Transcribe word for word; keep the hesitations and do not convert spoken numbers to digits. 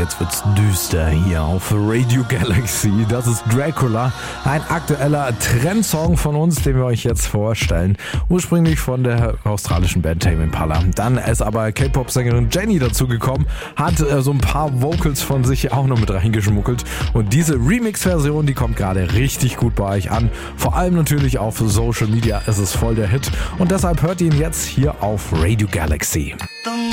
jetzt wird's düster hier auf Radio Galaxy. Das ist Dracula, ein aktueller Trendsong von uns, den wir euch jetzt vorstellen. Ursprünglich von der australischen Band Tame Impala. Dann ist aber K-Pop-Sängerin Jennie dazugekommen, hat äh, so ein paar Vocals von sich auch noch mit reingeschmuggelt. Und diese Remix-Version, die kommt gerade richtig gut bei euch an. Vor allem natürlich auf Social Media ist es voll der Hit. Und deshalb hört ihr ihn jetzt hier auf Radio Galaxy.